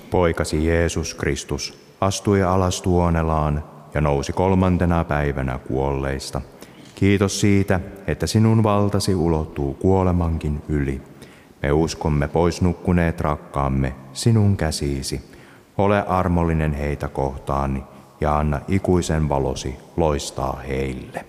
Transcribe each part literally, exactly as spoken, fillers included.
Poikasi Jeesus Kristus astui alas tuonelaan ja nousi kolmantena päivänä kuolleista. Kiitos siitä, että sinun valtasi ulottuu kuolemankin yli. Me uskomme pois nukkuneet rakkaamme sinun käsiisi. Ole armollinen heitä kohtaan ja anna ikuisen valosi loistaa heille.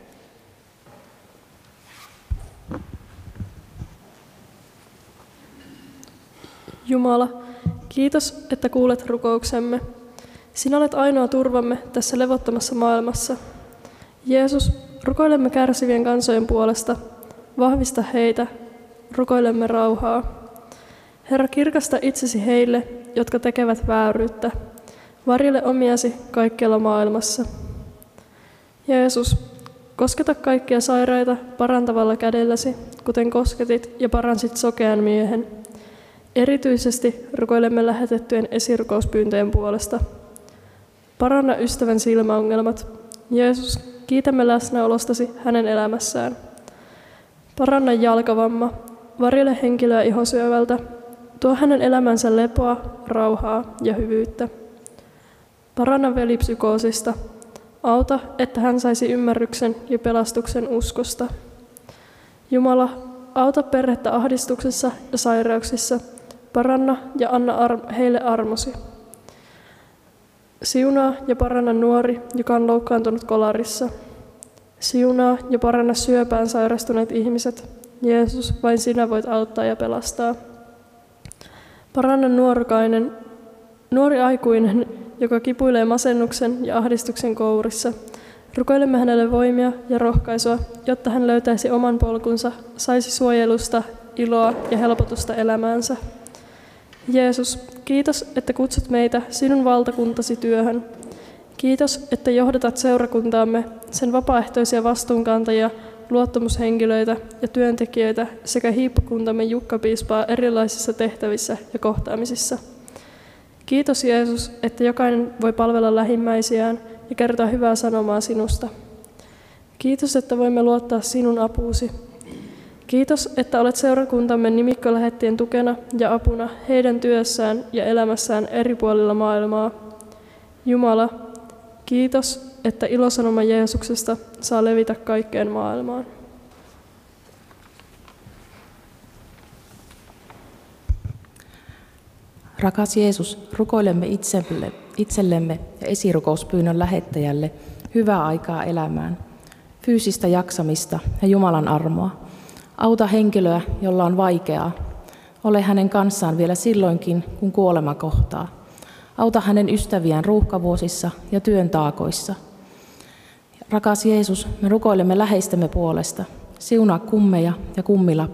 Jumala, kiitos, että kuulet rukouksemme. Sinä olet ainoa turvamme tässä levottomassa maailmassa. Jeesus, rukoilemme kärsivien kansojen puolesta. Vahvista heitä, rukoilemme rauhaa. Herra, kirkasta itsesi heille, jotka tekevät vääryyttä. Varjele omiasi kaikkialla maailmassa. Jeesus, kosketa kaikkia sairaita parantavalla kädelläsi, kuten kosketit ja paransit sokean miehen. Erityisesti rukoilemme lähetettyjen esirukouspyyntöjen puolesta. Paranna ystävän silmäongelmat. Jeesus, kiitämme läsnäolostasi hänen elämässään. Paranna jalkavamma. Varjele henkilöä ihosyövältä. Tuo hänen elämänsä lepoa, rauhaa ja hyvyyttä. Paranna veli psykoosista. Auta, että hän saisi ymmärryksen ja pelastuksen uskosta. Jumala, auta perhettä ahdistuksessa ja sairauksissa. Paranna ja anna ar- heille armosi. Siunaa ja paranna nuori, joka on loukkaantunut kolarissa. Siunaa ja paranna syöpään sairastuneet ihmiset. Jeesus, vain sinä voit auttaa ja pelastaa. Paranna nuorukainen, nuori aikuinen, joka kipuilee masennuksen ja ahdistuksen kourissa. Rukoilemme hänelle voimia ja rohkaisua, jotta hän löytäisi oman polkunsa, saisi suojelusta, iloa ja helpotusta elämäänsä. Jeesus, kiitos, että kutsut meitä sinun valtakuntasi työhön. Kiitos, että johdatat seurakuntaamme, sen vapaaehtoisia vastuunkantajia, luottamushenkilöitä ja työntekijöitä sekä hiippakuntamme Jukka-piispaa erilaisissa tehtävissä ja kohtaamisissa. Kiitos Jeesus, että jokainen voi palvella lähimmäisiään ja kertoa hyvää sanomaa sinusta. Kiitos, että voimme luottaa sinun apuusi. Kiitos, että olet seurakuntamme nimikkolähettien tukena ja apuna heidän työssään ja elämässään eri puolilla maailmaa. Jumala, kiitos, että ilosanoma Jeesuksesta saa levitä kaikkeen maailmaan. Rakas Jeesus, rukoilemme itselle, itsellemme ja esirukouspyynnön lähettäjälle hyvää aikaa elämään, fyysistä jaksamista ja Jumalan armoa. Auta henkilöä, jolla on vaikeaa. Ole hänen kanssaan vielä silloinkin, kun kuolema kohtaa. Auta hänen ystäviään ruuhkavuosissa ja työn taakoissa. Rakas Jeesus, me rukoilemme läheistämme puolesta. Siunaa kummeja ja kummilapsia.